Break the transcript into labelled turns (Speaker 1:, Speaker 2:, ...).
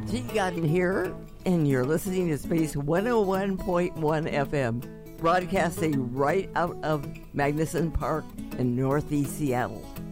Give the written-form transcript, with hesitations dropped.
Speaker 1: G. Godden here, and you're listening to Space 101.1 FM, broadcasting right out of Magnuson Park in Northeast Seattle.